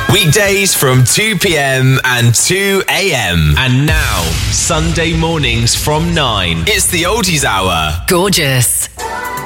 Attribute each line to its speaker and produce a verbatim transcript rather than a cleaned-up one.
Speaker 1: Weekdays from two p.m. and two a.m. And now, Sunday mornings from nine. It's the Oldies Hour.
Speaker 2: Gorgeous.